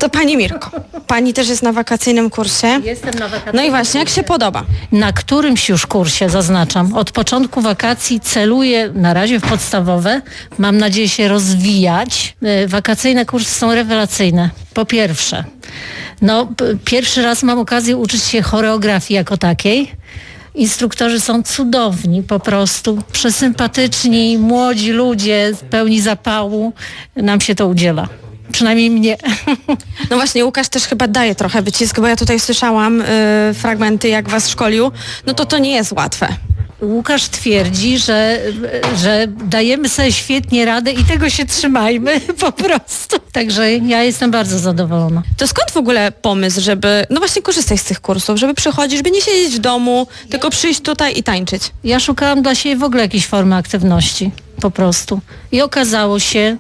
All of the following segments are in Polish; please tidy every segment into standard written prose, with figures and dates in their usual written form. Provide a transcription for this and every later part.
To pani Mirko, pani też jest na wakacyjnym kursie. Jestem na wakacyjnym No i właśnie, jak się podoba? Na którymś już kursie, zaznaczam. Od początku wakacji celuję na razie w podstawowe. Mam nadzieję się rozwijać. Wakacyjne kursy są rewelacyjne. Po pierwsze, pierwszy raz mam okazję uczyć się choreografii jako takiej. Instruktorzy są cudowni, po prostu przesympatyczni, młodzi ludzie, pełni zapału. Nam się to udziela. Przynajmniej mnie. No właśnie, Łukasz też chyba daje trochę wycisk, bo ja tutaj słyszałam fragmenty, jak was szkolił. No to nie jest łatwe. Łukasz twierdzi, że dajemy sobie świetnie radę i tego się trzymajmy po prostu. Także ja jestem bardzo zadowolona. To skąd w ogóle pomysł, żeby, no właśnie korzystać z tych kursów, żeby przychodzić, żeby nie siedzieć w domu, tylko przyjść tutaj i tańczyć? Ja szukałam dla siebie w ogóle jakiejś formy aktywności. Po prostu. I okazało się,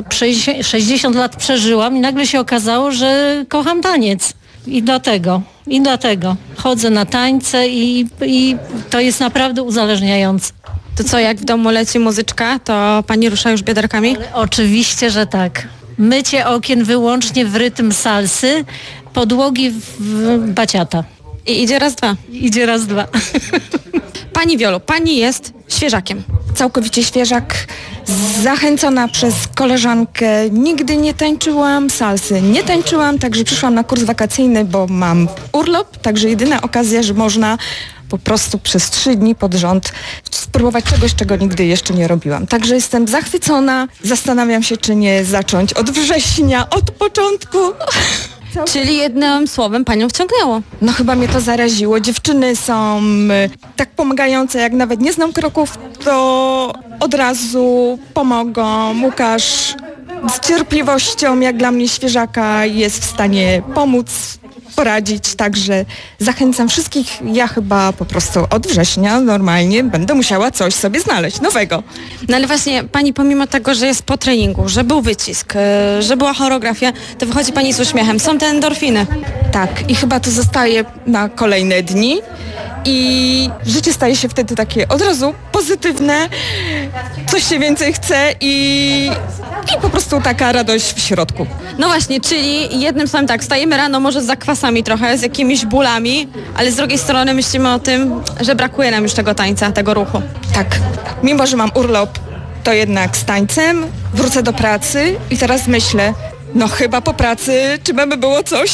60 lat przeżyłam i nagle się okazało, że kocham taniec. I dlatego chodzę na tańce i to jest naprawdę uzależniające. To co, jak w domu leci muzyczka, to pani rusza już bioderkami? Ale oczywiście, że tak. Mycie okien wyłącznie w rytm salsy, podłogi w baciata. I idzie raz, dwa. Idzie raz, dwa. Pani Wiolu, pani jest świeżakiem. Całkowicie świeżak, zachęcona przez koleżankę. Nigdy nie tańczyłam salsy, nie tańczyłam, także przyszłam na kurs wakacyjny, bo mam urlop, także jedyna okazja, że można po prostu przez 3 dni pod rząd spróbować czegoś, czego nigdy jeszcze nie robiłam. Także jestem zachwycona, zastanawiam się, czy nie zacząć od września, od początku. Czyli jednym słowem panią wciągnęło. No chyba mnie to zaraziło. Dziewczyny są tak pomagające, jak nawet nie znam kroków, to od razu pomogą. Łukasz z cierpliwością, jak dla mnie świeżaka, jest w stanie pomóc, poradzić, także zachęcam wszystkich. Ja chyba po prostu od września normalnie będę musiała coś sobie znaleźć nowego. No ale właśnie pani pomimo tego, że jest po treningu, że był wycisk, że była choreografia, to wychodzi pani z uśmiechem. Są te endorfiny. Tak, i chyba to zostaje na kolejne dni i życie staje się wtedy takie od razu pozytywne, coś się więcej chce i po prostu taka radość w środku. No właśnie, czyli jednym słowem tak, wstajemy rano może z zakwasami trochę, z jakimiś bólami, ale z drugiej strony myślimy o tym, że brakuje nam już tego tańca, tego ruchu. Tak, mimo że mam urlop, to jednak z tańcem wrócę do pracy i teraz myślę, no chyba po pracy trzeba by było coś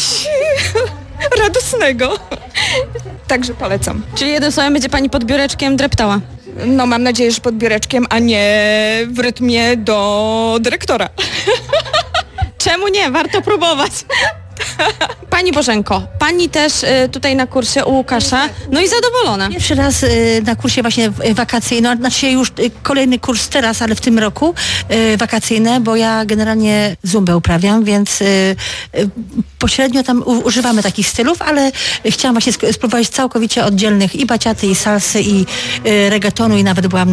radosnego. Także polecam. Czyli jednym słowem będzie pani pod biureczkiem dreptała. No mam nadzieję, że pod biureczkiem, a nie w rytmie do dyrektora. Czemu nie? Warto próbować. Pani Bożenko, pani też tutaj na kursie u Łukasza, no i zadowolona. Pierwszy raz na kursie właśnie wakacyjnym, znaczy już kolejny kurs teraz, ale w tym roku wakacyjne, bo ja generalnie zumbę uprawiam, więc pośrednio tam używamy takich stylów, ale chciałam właśnie spróbować całkowicie oddzielnych i baciaty, i salsy, i reggaetonu, i nawet byłam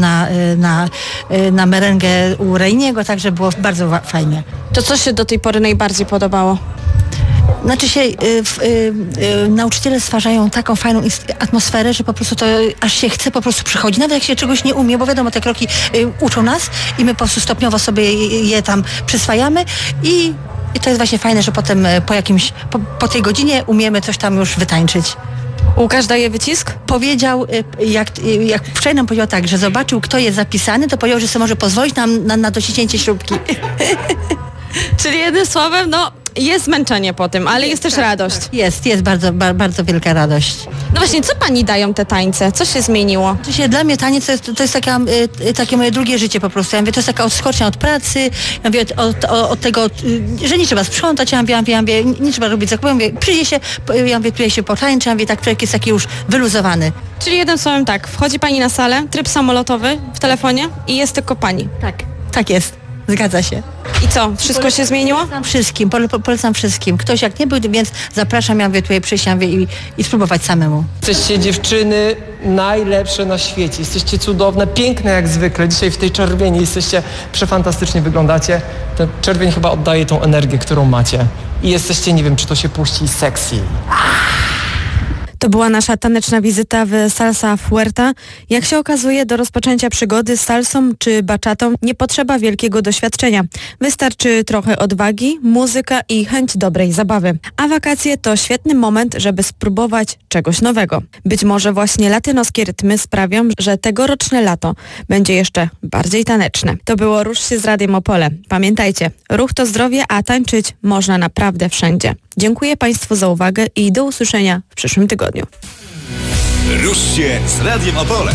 na merengę u Reiniego, także było bardzo fajnie. To co się do tej pory najbardziej podobało? Znaczy się nauczyciele stwarzają taką fajną atmosferę, że po prostu to aż się chce po prostu przychodzić. Nawet jak się czegoś nie umie, bo wiadomo, te kroki uczą nas i my po prostu stopniowo sobie je tam przyswajamy i to jest właśnie fajne, że potem po tej godzinie umiemy coś tam już wytańczyć. Łukasz daje wycisk? Powiedział, jak wczoraj nam powiedział tak, że zobaczył, kto jest zapisany, to powiedział, że sobie może pozwolić nam na dociśnięcie śrubki. Czyli jednym słowem, no jest zmęczenie po tym, ale jest też radość. Jest bardzo, bardzo wielka radość. No właśnie, co pani dają te tańce? Co się zmieniło? Dla mnie taniec to jest takie moje drugie życie po prostu. Ja mówię, to jest taka odskocznia od pracy, ja mówię od tego, że nie trzeba sprzątać, ja mówię, nie trzeba robić zakupów, ja mówię, przyjdzie się, ja mówię, tutaj się potańczy, ja mówię, tak człowiek jest taki już wyluzowany. Czyli jednym słowem tak, wchodzi pani na salę, tryb samolotowy w telefonie i jest tylko pani. Tak jest. Zgadza się. I co? Wszystko się zmieniło? Polecam wszystkim. Ktoś jak nie był, więc zapraszam, ja mówię, tutaj przyjść, ja mówię, i spróbować samemu. Jesteście dziewczyny najlepsze na świecie. Jesteście cudowne, piękne jak zwykle. Dzisiaj w tej czerwieni jesteście, przefantastycznie wyglądacie. Ten czerwień chyba oddaje tą energię, którą macie. I jesteście, nie wiem, czy to się puści, sexy. To To była nasza taneczna wizyta w Salsa Fuerta. Jak się okazuje, do rozpoczęcia przygody z salsą czy bachatą nie potrzeba wielkiego doświadczenia. Wystarczy trochę odwagi, muzyka i chęć dobrej zabawy. A wakacje to świetny moment, żeby spróbować czegoś nowego. Być może właśnie latynoskie rytmy sprawią, że tegoroczne lato będzie jeszcze bardziej taneczne. To było Rusz się z Radiem Opole. Pamiętajcie, ruch to zdrowie, a tańczyć można naprawdę wszędzie. Dziękuję Państwu za uwagę i do usłyszenia w przyszłym tygodniu. Rusz się z Radiem Opole.